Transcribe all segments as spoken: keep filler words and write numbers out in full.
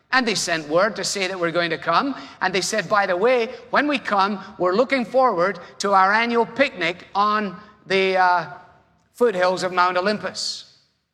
And they sent word to say that we're going to come. And they said, by the way, when we come, we're looking forward to our annual picnic on the uh, foothills of Mount Olympus.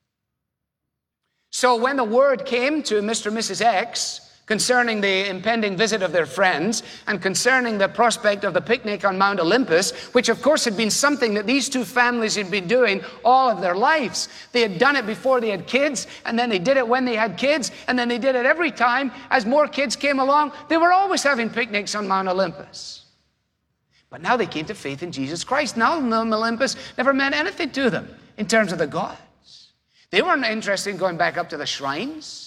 So when the word came to Mister and Missus X concerning the impending visit of their friends and concerning the prospect of the picnic on Mount Olympus, which of course had been something that these two families had been doing all of their lives. They had done it before they had kids, and then they did it when they had kids, and then they did it every time as more kids came along. They were always having picnics on Mount Olympus. But now they came to faith in Jesus Christ. Now Mount Olympus never meant anything to them in terms of the gods. They weren't interested in going back up to the shrines.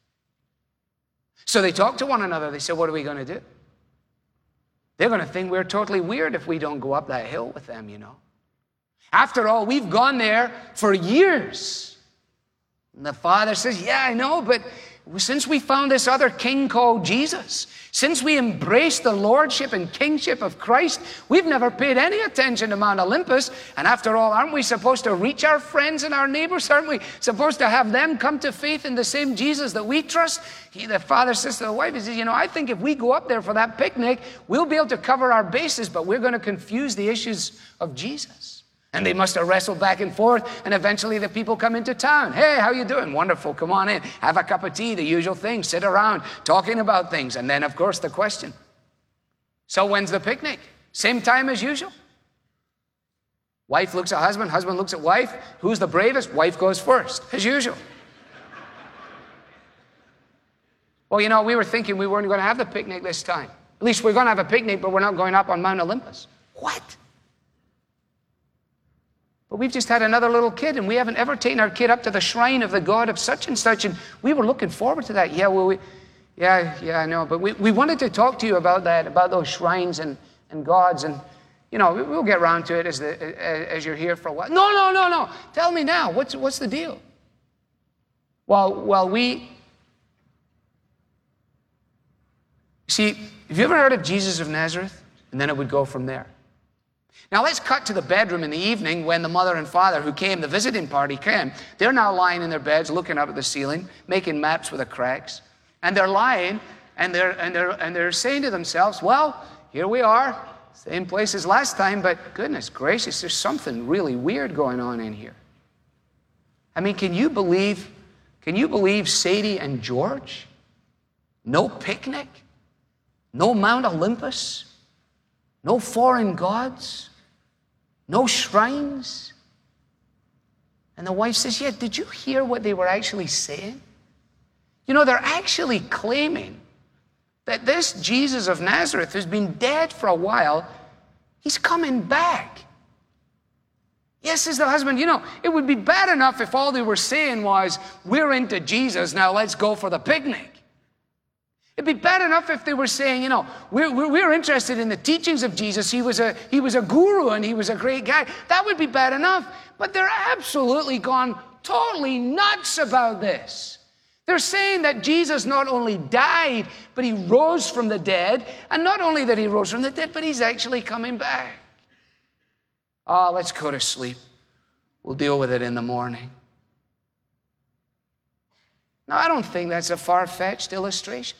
So they talked to one another. They said, what are we going to do? They're going to think we're totally weird if we don't go up that hill with them, you know. After all, we've gone there for years. And the father says, yeah, I know, but since we found this other king called Jesus, since we embraced the lordship and kingship of Christ, we've never paid any attention to Mount Olympus. And after all, aren't we supposed to reach our friends and our neighbors? Aren't we supposed to have them come to faith in the same Jesus that we trust? He, the father says to the wife, he says, you know, I think if we go up there for that picnic, we'll be able to cover our bases, but we're going to confuse the issues of Jesus. And they must have wrestled back and forth, and eventually the people come into town. Hey, how you doing? Wonderful, come on in. Have a cup of tea, the usual thing. Sit around, talking about things. And then, of course, the question. So when's the picnic? Same time as usual? Wife looks at husband, husband looks at wife. Who's the bravest? Wife goes first, as usual. Well, you know, we were thinking we weren't going to have the picnic this time. At least we're going to have a picnic, but we're not going up on Mount Olympus. What? But we've just had another little kid, and we haven't ever taken our kid up to the shrine of the God of such and such, and we were looking forward to that. Yeah, well, we, yeah, yeah, I know, but we, we wanted to talk to you about that, about those shrines and, and gods, and, you know, we'll get around to it as, the, as you're here for a while. No, no, no, no. Tell me now. What's, what's the deal? Well, well, we... See, have you ever heard of Jesus of Nazareth? And then it would go from there. Now let's cut to the bedroom in the evening when the mother and father who came, the visiting party came. They're now lying in their beds looking up at the ceiling, making maps with the cracks. And they're lying and they're, and they're, and they're saying to themselves, well, here we are, same place as last time, but goodness gracious, there's something really weird going on in here. I mean, can you believe, can you believe Sadie and George? No picnic? No Mount Olympus? No foreign gods? No shrines? And the wife says, yeah, did you hear what they were actually saying? You know, they're actually claiming that this Jesus of Nazareth, who's been dead for a while, he's coming back. Yes, says the husband, you know, it would be bad enough if all they were saying was, we're into Jesus, now let's go for the picnic. It'd be bad enough if they were saying, you know, we're, we're, we're interested in the teachings of Jesus. He was, a, he was a guru and he was a great guy. That would be bad enough. But they're absolutely gone totally nuts about this. They're saying that Jesus not only died, but he rose from the dead. And not only that he rose from the dead, but he's actually coming back. Oh, let's go to sleep. We'll deal with it in the morning. Now, I don't think that's a far-fetched illustration.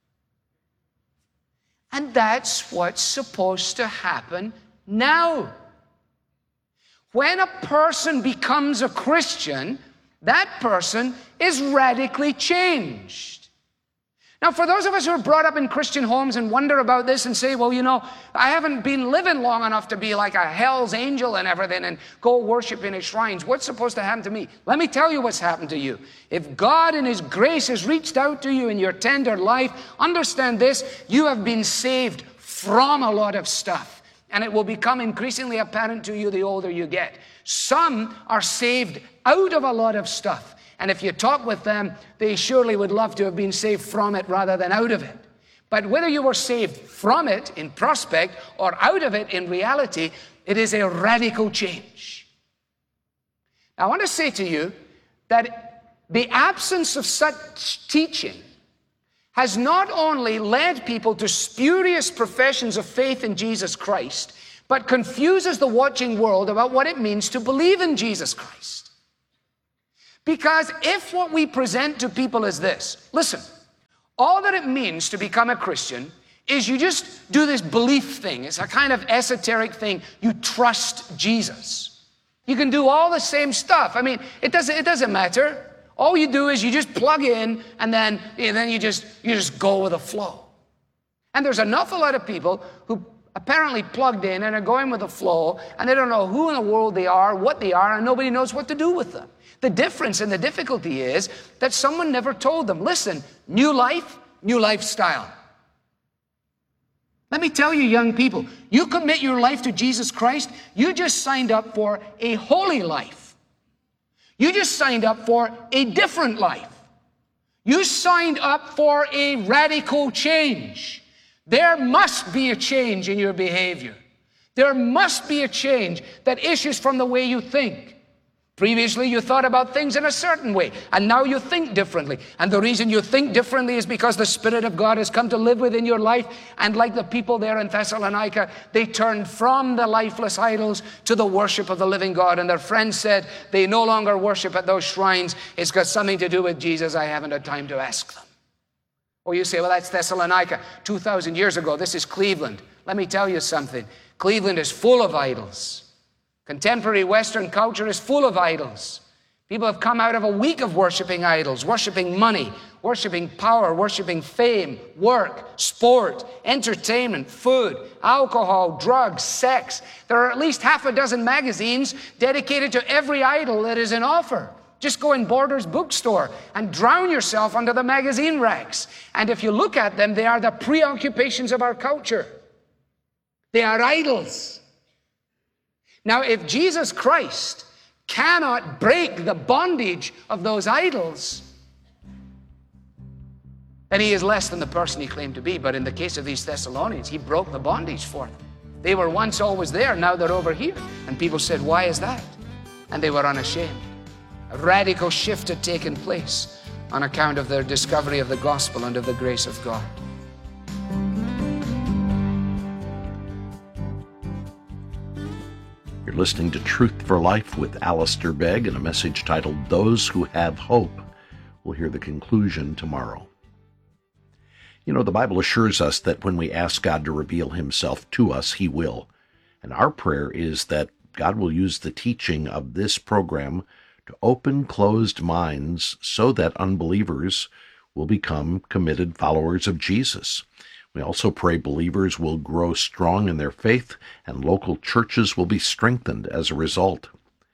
And that's what's supposed to happen now. When a person becomes a Christian, that person is radically changed. Now, for those of us who are brought up in Christian homes and wonder about this and say, well, you know, I haven't been living long enough to be like a hell's angel and everything and go worship in his shrines. What's supposed to happen to me? Let me tell you what's happened to you. If God in his grace has reached out to you in your tender life, understand this, you have been saved from a lot of stuff. And it will become increasingly apparent to you the older you get. Some are saved out of a lot of stuff. And if you talk with them, they surely would love to have been saved from it rather than out of it. But whether you were saved from it in prospect or out of it in reality, it is a radical change. Now, I want to say to you that the absence of such teaching has not only led people to spurious professions of faith in Jesus Christ, but confuses the watching world about what it means to believe in Jesus Christ. Because if what we present to people is this, listen, All that it means to become a Christian is you just do this belief thing. It's a kind of esoteric thing. You trust Jesus. You can do all the same stuff. I mean, it doesn't, it doesn't matter. All you do is you just plug in, and then, and then you just you just go with the flow. And there's an awful lot of people who apparently plugged in and are going with the flow, and they don't know who in the world they are, what they are, and nobody knows what to do with them. The difference and the difficulty is that someone never told them, listen, new life, new lifestyle. Let me tell you, young people, you commit your life to Jesus Christ, you just signed up for a holy life. You just signed up for a different life. You signed up for a radical change. There must be a change in your behavior. There must be a change that issues from the way you think. Previously, you thought about things in a certain way, and now you think differently. And the reason you think differently is because the Spirit of God has come to live within your life. And like the people there in Thessalonica, they turned from the lifeless idols to the worship of the living God. And their friends said they no longer worship at those shrines. It's got something to do with Jesus. I haven't had time to ask them. Or you say, well, that's Thessalonica two thousand years ago. This is Cleveland. Let me tell you something. Cleveland is full of idols. Contemporary Western culture is full of idols. People have come out of a week of worshiping idols, worshiping money, worshiping power, worshiping fame, work, sport, entertainment, food, alcohol, drugs, sex. There are at least half a dozen magazines dedicated to every idol that is in offer. Just go in Borders bookstore and drown yourself under the magazine racks. And if you look at them, they are the preoccupations of our culture. They are idols. Now, if Jesus Christ cannot break the bondage of those idols, then he is less than the person he claimed to be. But in the case of these Thessalonians, he broke the bondage for them. They were once always there, now they're over here. And people said, why is that? And they were unashamed. A radical shift had taken place on account of their discovery of the gospel and of the grace of God. You're listening to Truth for Life with Alistair Begg and a message titled, Those Who Have Hope. We'll hear the conclusion tomorrow. You know, the Bible assures us that when we ask God to reveal himself to us, he will. And our prayer is that God will use the teaching of this program to open closed minds so that unbelievers will become committed followers of Jesus. We also pray believers will grow strong in their faith and local churches will be strengthened as a result.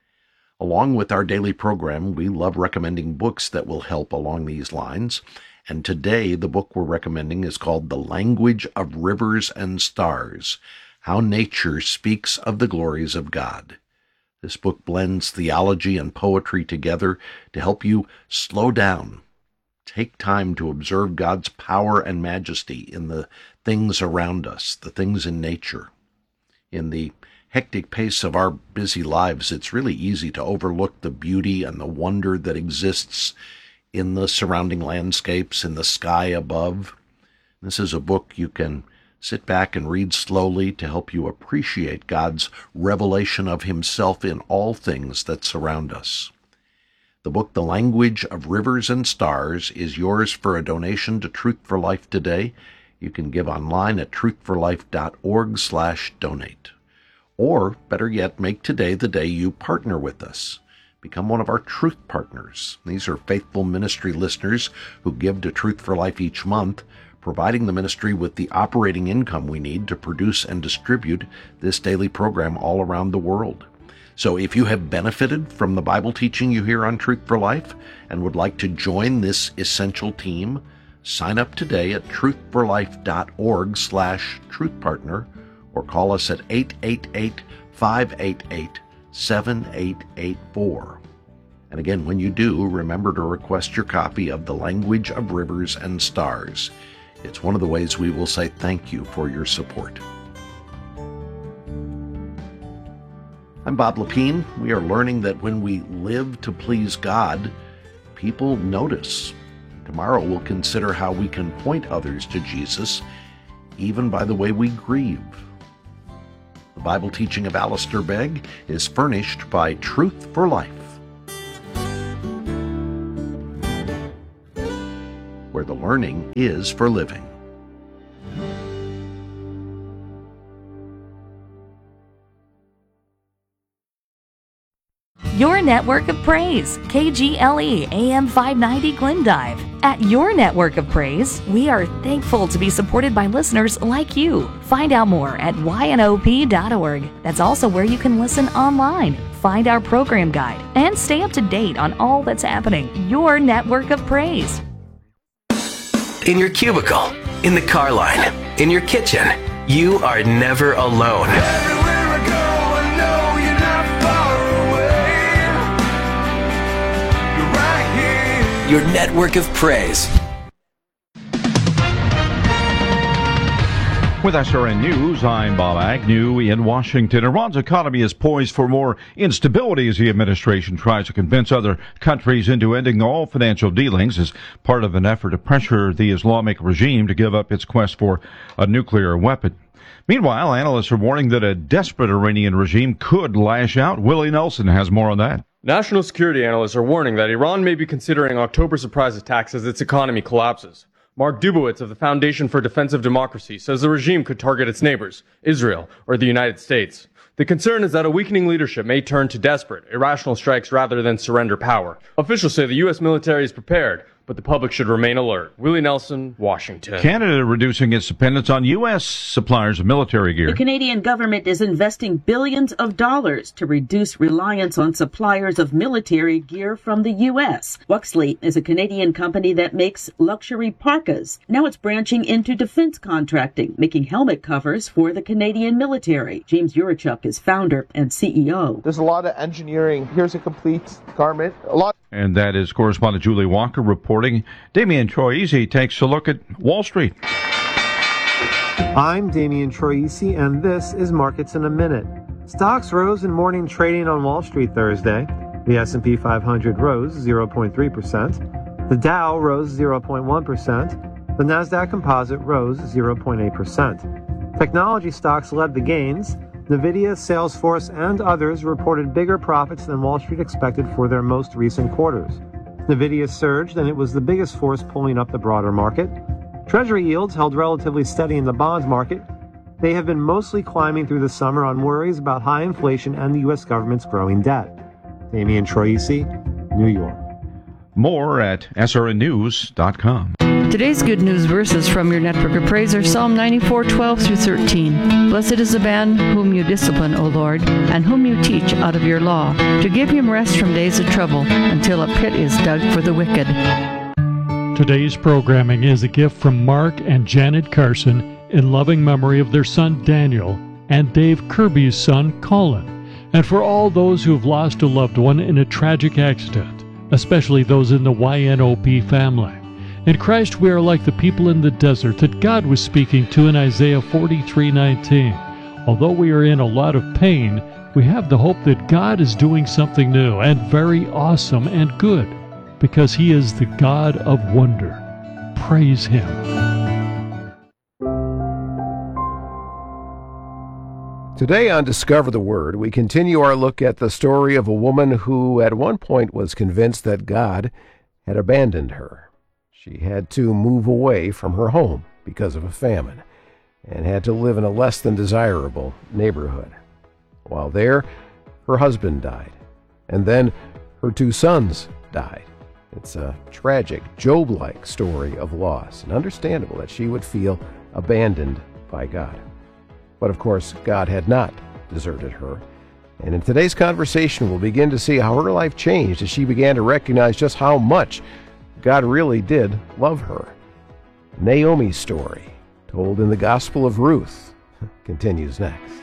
Along with our daily program, we love recommending books that will help along these lines. And today, the book we're recommending is called The Language of Rivers and Stars, How Nature Speaks of the Glories of God. This book blends theology and poetry together to help you slow down. Take time to observe God's power and majesty in the things around us, the things in nature. In the hectic pace of our busy lives, it's really easy to overlook the beauty and the wonder that exists in the surrounding landscapes, in the sky above. This is a book you can sit back and read slowly to help you appreciate God's revelation of himself in all things that surround us. The book, The Language of Rivers and Stars, is yours for a donation to Truth for Life today. You can give online at truthforlife.org slash donate. Or, better yet, make today the day you partner with us. Become one of our Truth Partners. These are faithful ministry listeners who give to Truth for Life each month, providing the ministry with the operating income we need to produce and distribute this daily program all around the world. So if you have benefited from the Bible teaching you hear on Truth for Life and would like to join this essential team, sign up today at truthforlife.org slash truthpartner or call us at eight eight eight, five eight eight, seven eight eight four. And again, when you do, remember to request your copy of The Language of Rivers and Stars. It's one of the ways we will say thank you for your support. I'm Bob Lepine. We are learning that when we live to please God, people notice. Tomorrow we'll consider how we can point others to Jesus, even by the way we grieve. The Bible teaching of Alistair Begg is furnished by Truth for Life, where the learning is for living. Your network of praise, K G L E A M five ninety Glendive. At Your Network of Praise, we are thankful to be supported by listeners like you. Find out more at Y N O P dot org. That's also where you can listen online, find our program guide, and stay up to date on all that's happening. Your Network of Praise. In your cubicle, in the car line, in your kitchen, you are never alone. Your network of praise. With S R N News, I'm Bob Agnew in Washington. Iran's economy is poised for more instability as the administration tries to convince other countries into ending all financial dealings as part of an effort to pressure the Islamic regime to give up its quest for a nuclear weapon. Meanwhile, analysts are warning that a desperate Iranian regime could lash out. Willie Nelson has more on that. National security analysts are warning that Iran may be considering October surprise attacks as its economy collapses. Mark Dubowitz of the Foundation for Defense of Democracy says the regime could target its neighbors, Israel or the United States. The concern is that a weakening leadership may turn to desperate, irrational strikes rather than surrender power. Officials say the U S military is prepared, but the public should remain alert. Willie Nelson, Washington. Canada reducing its dependence on U S suppliers of military gear. The Canadian government is investing billions of dollars to reduce reliance on suppliers of military gear from the U S. Wuxley is a Canadian company that makes luxury parkas. Now it's branching into defense contracting, making helmet covers for the Canadian military. James Urachuk is founder and C E O. There's a lot of engineering. Here's a complete garment. A lot. And that is correspondent Julie Walker reporting. Damian Troisi takes a look at Wall Street. I'm Damian Troisi, and this is Markets in a Minute. Stocks rose in morning trading on Wall Street Thursday. The S and P five hundred rose zero point three percent. The Dow rose zero point one percent. The Nasdaq Composite rose zero point eight percent. Technology stocks led the gains. NVIDIA, Salesforce, and others reported bigger profits than Wall Street expected for their most recent quarters. NVIDIA surged, and it was the biggest force pulling up the broader market. Treasury yields held relatively steady in the bonds market. They have been mostly climbing through the summer on worries about high inflation and the U S government's growing debt. Damian Troisi, New York. More at S R N news dot com. Today's good news verses from your network of praise are Psalm ninety-four, twelve through thirteen. Blessed is the man whom you discipline, O Lord, and whom you teach out of your law, to give him rest from days of trouble, until a pit is dug for the wicked. Today's programming is a gift from Mark and Janet Carson in loving memory of their son Daniel and Dave Kirby's son Colin, and for all those who have lost a loved one in a tragic accident, especially those in the Y N O P family. In Christ we are like the people in the desert that God was speaking to in Isaiah forty-three nineteen. Although we are in a lot of pain, we have the hope that God is doing something new and very awesome and good, because He is the God of wonder. Praise Him. Today on Discover the Word, we continue our look at the story of a woman who at one point was convinced that God had abandoned her. She had to move away from her home because of a famine and had to live in a less than desirable neighborhood. While there, her husband died, and then her two sons died. It's a tragic, Job-like story of loss, and understandable that she would feel abandoned by God. But of course, God had not deserted her. And in today's conversation, we'll begin to see how her life changed as she began to recognize just how much God really did love her. Naomi's story, told in the Gospel of Ruth, continues next.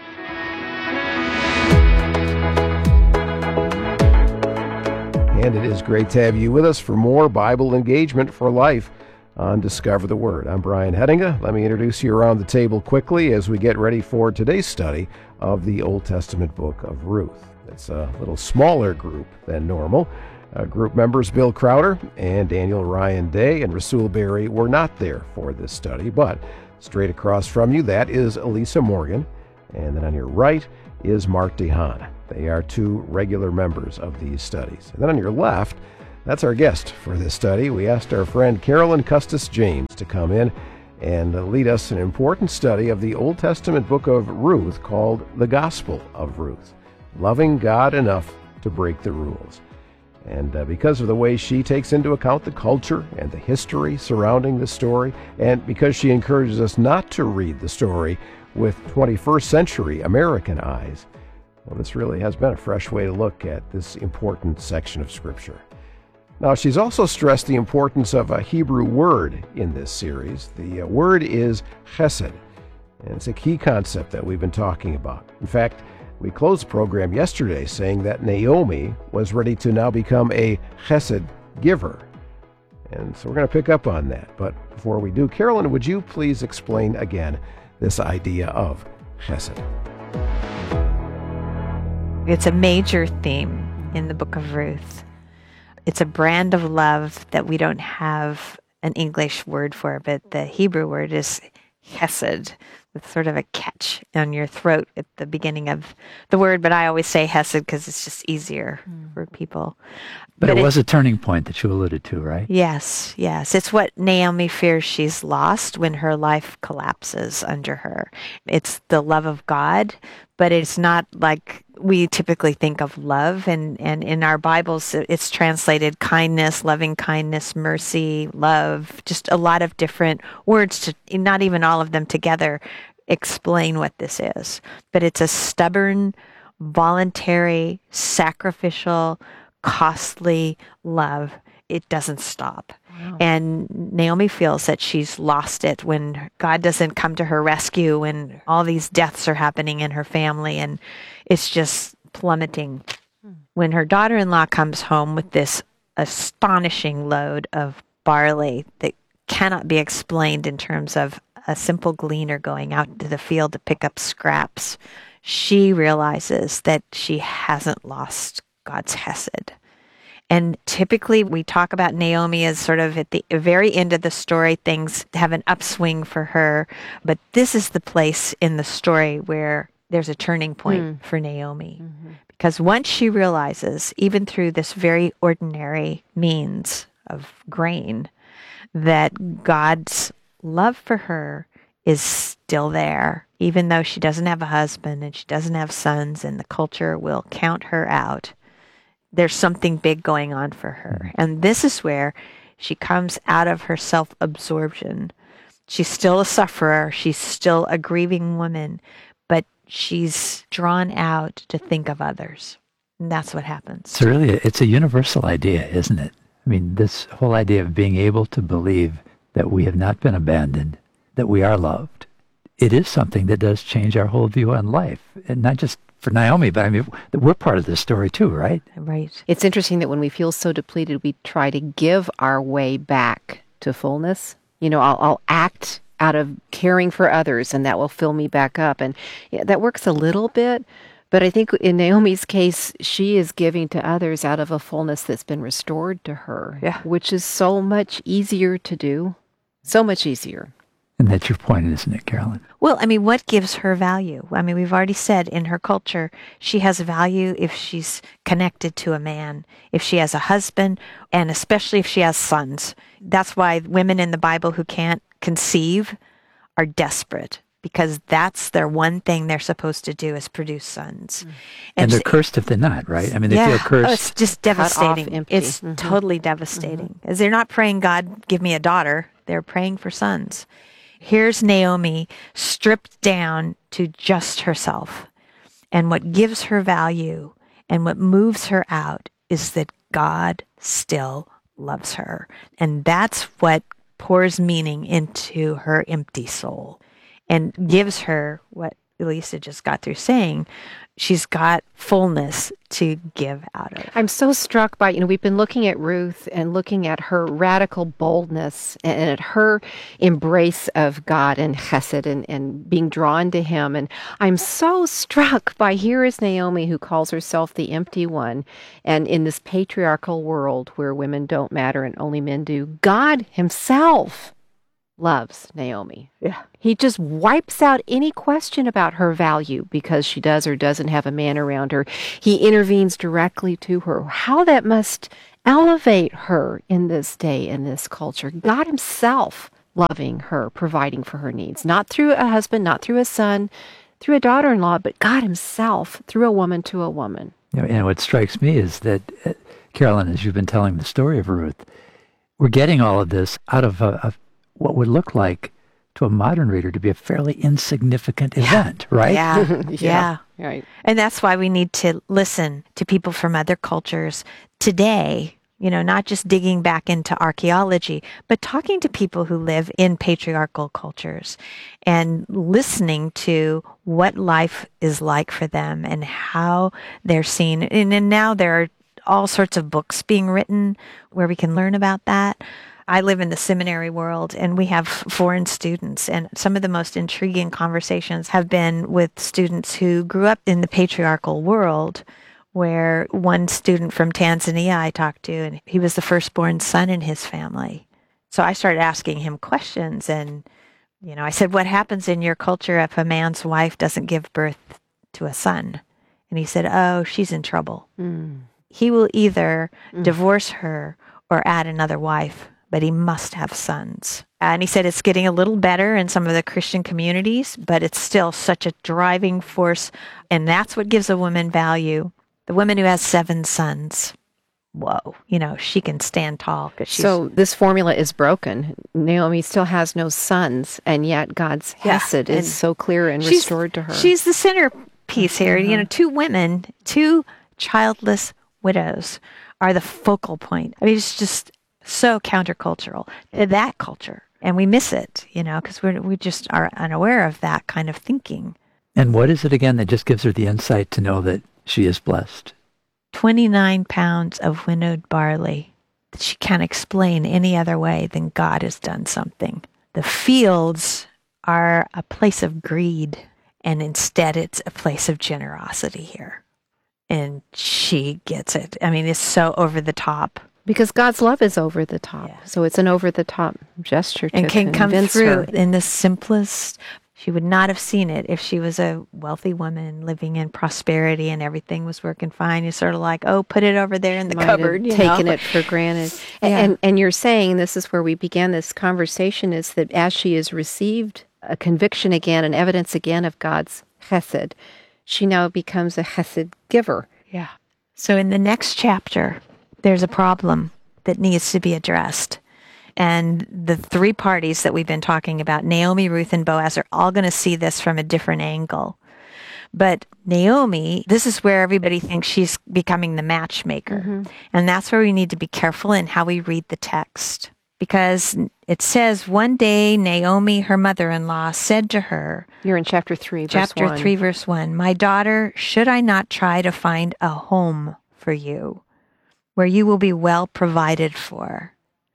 And it is great to have you with us for more Bible engagement for life on Discover the Word. I'm Brian Hettinga. Let me introduce you around the table quickly as we get ready for today's study of the Old Testament book of Ruth. It's a little smaller group than normal. Uh, group members Bill Crowder and Daniel Ryan Day and Rasul Berry were not there for this study, but straight across from you, that is Elisa Morgan, and then on your right is Mark DeHaan. They are two regular members of these studies. And then on your left, That's our guest for this study. We asked our friend Carolyn Custis James to come in and lead us an important study of the Old Testament book of Ruth called The Gospel of Ruth, loving God enough to break the rules. And uh, because of the way she takes into account the culture and the history surrounding the story, and because she encourages us not to read the story with twenty-first century American eyes, well, this really has been a fresh way to look at this important section of Scripture. Now, she's also stressed the importance of a Hebrew word in this series. The uh, word is chesed, and it's a key concept that we've been talking about. In fact, we closed the program yesterday saying that Naomi was ready to now become a chesed giver. And so we're going to pick up on that. But before we do, Carolyn, would you please explain again this idea of chesed? It's a major theme in the book of Ruth. It's a brand of love that we don't have an English word for, but the Hebrew word is chesed, with sort of a catch on your throat at the beginning of the word, but I always say hesed because it's just easier mm. for people. But, but it, it was a turning point that you alluded to, right? Yes, yes. It's what Naomi fears she's lost when her life collapses under her. It's the love of God, but it's not like we typically think of love. And, and in our Bibles, it's translated kindness, loving kindness, mercy, love, just a lot of different words, to not even all of them together explain what this is. But it's a stubborn, voluntary, sacrificial, costly love. It doesn't stop. Wow. And Naomi feels that she's lost it when God doesn't come to her rescue, and all these deaths are happening in her family, and it's just plummeting. Hmm. When her daughter-in-law comes home with this astonishing load of barley that cannot be explained in terms of a simple gleaner going out to the field to pick up scraps, she realizes that she hasn't lost God's hesed. And typically we talk about Naomi as sort of at the very end of the story, things have an upswing for her. But this is the place in the story where there's a turning point mm. for Naomi. Mm-hmm. Because once she realizes, even through this very ordinary means of grain, that God's love for her is still there, even though she doesn't have a husband and she doesn't have sons and the culture will count her out. There's something big going on for her. And this is where she comes out of her self-absorption. She's still a sufferer. She's still a grieving woman, but she's drawn out to think of others. And that's what happens. So really, it's a universal idea, isn't it? I mean, this whole idea of being able to believe that we have not been abandoned, that we are loved. It is something that does change our whole view on life, and not just for Naomi, but I mean, we're part of this story too, right? Right. It's interesting that when we feel so depleted, we try to give our way back to fullness. You know, I'll, I'll act out of caring for others, and that will fill me back up. And yeah, that works a little bit, but I think in Naomi's case, she is giving to others out of a fullness that's been restored to her, yeah. which is so much easier to do, so much easier. And that's your point, isn't it, Carolyn? Well, I mean, what gives her value? I mean, we've already said in her culture, she has value if she's connected to a man, if she has a husband, and especially if she has sons. That's why women in the Bible who can't conceive are desperate, because that's their one thing they're supposed to do is produce sons. Mm. And, and they're cursed if they're not, right? I mean, they yeah, feel cursed. Oh, it's just devastating. Off, it's mm-hmm. totally devastating. Mm-hmm. As they're not praying, God, give me a daughter. They're praying for sons. Here's Naomi stripped down to just herself. And what gives her value and what moves her out is that God still loves her. And that's what pours meaning into her empty soul and gives her what Elisa just got through saying. She's got fullness to give out of. I'm so struck by, you know, we've been looking at Ruth and looking at her radical boldness and at her embrace of God and chesed and, and being drawn to him. And I'm so struck by here is Naomi, who calls herself the empty one. And in this patriarchal world where women don't matter and only men do, God himself loves Naomi. Yeah. He just wipes out any question about her value because she does or doesn't have a man around her. He intervenes directly to her. How that must elevate her in this day, in this culture. God himself loving her, providing for her needs, not through a husband, not through a son, through a daughter-in-law, but God himself through a woman to a woman. You know, and what strikes me is that, uh, Carolyn, as you've been telling the story of Ruth, we're getting all of this out of a, a, what would look like to a modern reader to be a fairly insignificant Yeah. event, right? Yeah. yeah. Right. And that's why we need to listen to people from other cultures today, you know, not just digging back into archaeology, but talking to people who live in patriarchal cultures and listening to what life is like for them and how they're seen. And, and now there are all sorts of books being written where we can learn about that. I live in the seminary world and we have foreign students, and some of the most intriguing conversations have been with students who grew up in the patriarchal world, where one student from Tanzania I talked to, and he was the firstborn son in his family. So I started asking him questions, and, you know, I said, what happens in your culture if a man's wife doesn't give birth to a son? And he said, oh, she's in trouble. Mm. He will either mm. divorce her or add another wife, but he must have sons. And he said it's getting a little better in some of the Christian communities, but it's still such a driving force. And that's what gives a woman value. The woman who has seven sons, whoa, you know, she can stand tall. 'Cause she's, So this formula is broken. Naomi still has no sons, and yet God's Yeah, hesed and is so clear and she's- restored to her. She's the centerpiece here. You know, two women, two childless widows are the focal point. I mean, it's just so countercultural, that culture. And we miss it, you know, because we we just are unaware of that kind of thinking. And what is it again that just gives her the insight to know that she is blessed? twenty-nine pounds of winnowed barley that she can't explain any other way than God has done something. The fields are a place of greed, and instead it's a place of generosity here. And she gets it. I mean, it's so over the top. Because God's love is over the top. Yeah. So it's an over the top gesture to And can come convince through her. in the simplest. She would not have seen it if she was a wealthy woman living in prosperity and everything was working fine. You're sort of like, oh, put it over there in the Might cupboard. have You taken know? it for granted. And, Yeah. and and you're saying, this is where we began this conversation, is that as she has received a conviction again and evidence again of God's chesed, she now becomes a chesed giver. Yeah. So in the next chapter, there's a problem that needs to be addressed. And the three parties that we've been talking about, Naomi, Ruth, and Boaz, are all going to see this from a different angle. But Naomi, this is where everybody thinks she's becoming the matchmaker. Mm-hmm. And that's where we need to be careful in how we read the text. Because it says, one day Naomi, her mother-in-law, said to her, You're in chapter three, verse chapter one. three, verse one, my daughter, should I not try to find a home for you, where you will be well provided for?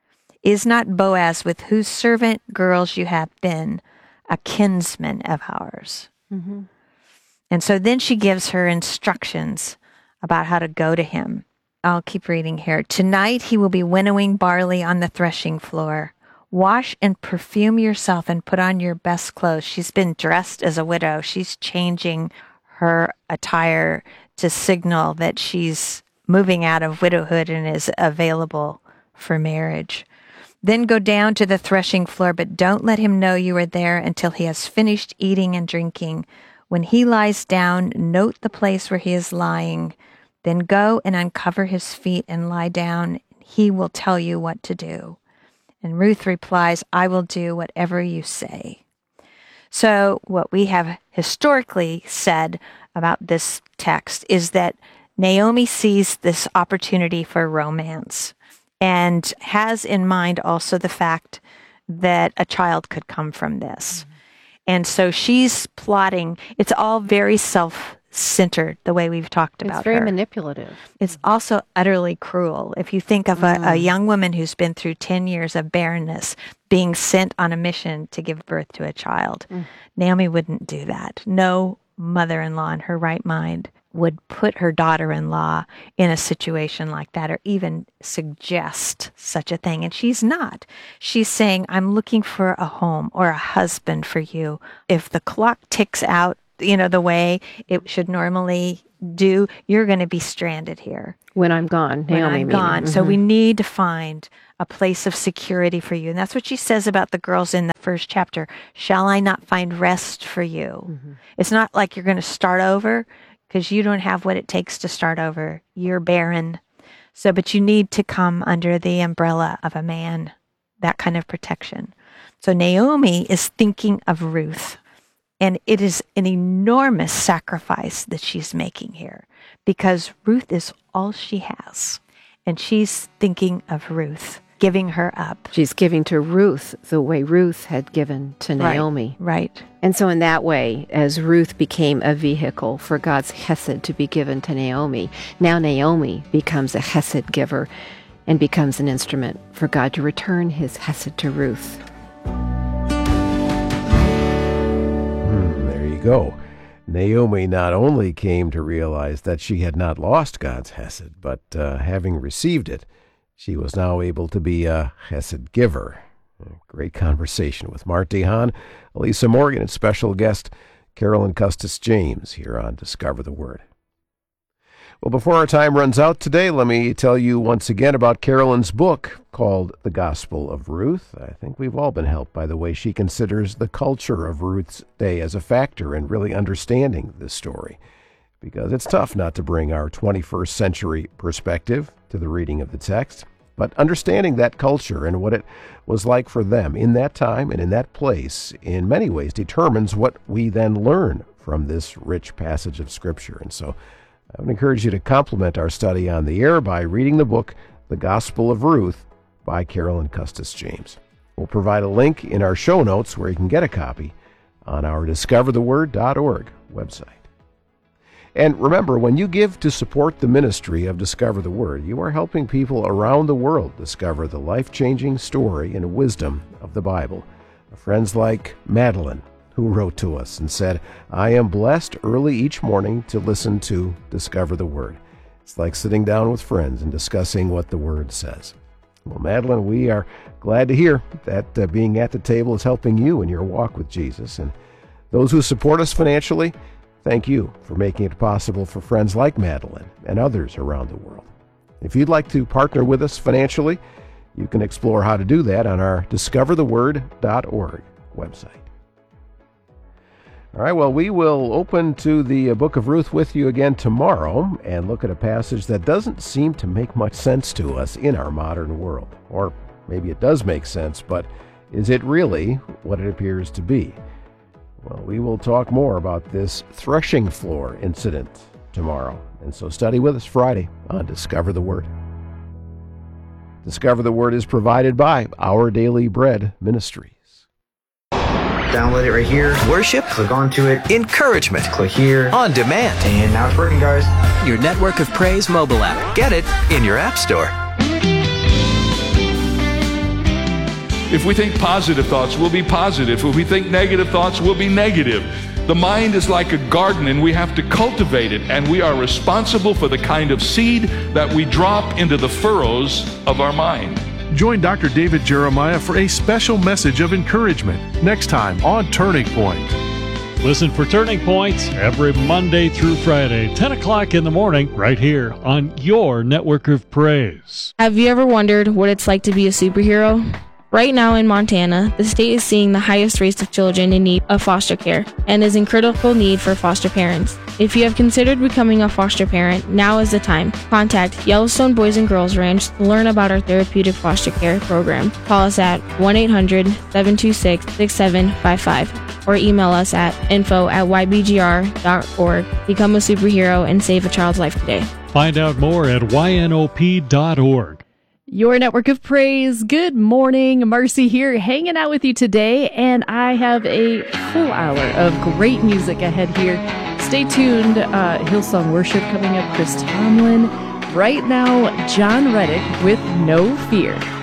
Is not Boaz, with whose servant girls you have been, a kinsman of ours? Mm-hmm. And so then she gives her instructions about how to go to him. I'll keep reading here. Tonight he will be winnowing barley on the threshing floor. Wash and perfume yourself and put on your best clothes. She's been dressed as a widow. She's changing her attire to signal that she's moving out of widowhood and is available for marriage. Then go down to the threshing floor, but don't let him know you are there until he has finished eating and drinking. When he lies down, note the place where he is lying. Then go and uncover his feet and lie down. He will tell you what to do. And Ruth replies, I will do whatever you say. So what we have historically said about this text is that Naomi sees this opportunity for romance and has in mind also the fact that a child could come from this. Mm-hmm. And so she's plotting. It's all very self-centered, the way we've talked about It's very her. manipulative. It's also utterly cruel. If you think of a, a young woman who's been through ten years of barrenness being sent on a mission to give birth to a child, Mm. Naomi wouldn't do that. No mother-in-law in her right mind would put her daughter-in-law in a situation like that or even suggest such a thing. And she's not. She's saying, I'm looking for a home or a husband for you. If the clock ticks out, you know, the way it should normally do, you're going to be stranded here. When I'm gone, When Naomi I'm meaning. gone. So Mhm. we need to find a place of security for you. And that's what she says about the girls in the first chapter. Shall I not find rest for you? Mm-hmm. It's not like you're going to start over because you don't have what it takes to start over. You're barren. So, but you need to come under the umbrella of a man, that kind of protection. So Naomi is thinking of Ruth. And it is an enormous sacrifice that she's making here because Ruth is all she has. And she's thinking of Ruth, giving her up. She's giving to Ruth the way Ruth had given to Naomi. Right. right. And so in that way, as Ruth became a vehicle for God's hesed to be given to Naomi, now Naomi becomes a hesed giver and becomes an instrument for God to return his hesed to Ruth. Go. Naomi not only came to realize that she had not lost God's hesed, but uh, having received it, she was now able to be a hesed giver. A great conversation with Mart DeHaan, Elisa Morgan, and special guest Carolyn Custis James here on Discover the Word. Well, before our time runs out today, let me tell you once again about Carolyn's book called The Gospel of Ruth. I think we've all been helped by the way she considers the culture of Ruth's day as a factor in really understanding this story, because it's tough not to bring our twenty-first century perspective to the reading of the text. But understanding that culture and what it was like for them in that time and in that place in many ways determines what we then learn from this rich passage of Scripture. And so I would encourage you to complement our study on the air by reading the book, The Gospel of Ruth, by Carolyn Custis James. We'll provide a link in our show notes where you can get a copy on our discover the word dot org website. And remember, when you give to support the ministry of Discover the Word, you are helping people around the world discover the life-changing story and wisdom of the Bible. Friends like Madeline, who wrote to us and said, I am blessed early each morning to listen to Discover the Word. It's like sitting down with friends and discussing what the Word says. Well, Madeline, we are glad to hear that uh, being at the table is helping you in your walk with Jesus. And those who support us financially, thank you for making it possible for friends like Madeline and others around the world. If you'd like to partner with us financially, you can explore how to do that on our discover the word dot org website. All right, well, we will open to the Book of Ruth with you again tomorrow and look at a passage that doesn't seem to make much sense to us in our modern world. Or maybe it does make sense, but is it really what it appears to be? Well, we will talk more about this threshing floor incident tomorrow. And so study with us Friday on Discover the Word. Discover the Word is provided by Our Daily Bread Ministries. Download it right here. Worship. Click onto it. Encouragement. Click here. On demand. And now it's working, guys. Your Network of Praise mobile app. Get it in your app store. If we think positive thoughts, we'll be positive. If we think negative thoughts, we'll be negative. The mind is like a garden, and we have to cultivate it, and we are responsible for the kind of seed that we drop into the furrows of our mind. Join Doctor David Jeremiah for a special message of encouragement next time on Turning Point. Listen for Turning Points every Monday through Friday, ten o'clock in the morning, right here on your Network of Praise. Have you ever wondered what it's like to be a superhero? Right now in Montana, the state is seeing the highest rates of children in need of foster care and is in critical need for foster parents. If you have considered becoming a foster parent, now is the time. Contact Yellowstone Boys and Girls Ranch to learn about our therapeutic foster care program. Call us at one eight hundred, seven two six, six seven five five or email us at info at y b g r dot org. Become a superhero and save a child's life today. Find out more at y n o p dot org. Your Network of Praise. Good morning. Marcy here, hanging out with you today, and I have a full hour of great music ahead here. Stay tuned. Uh, Hillsong Worship coming up, Chris Tomlin. Right now, John Reddick with No Fear.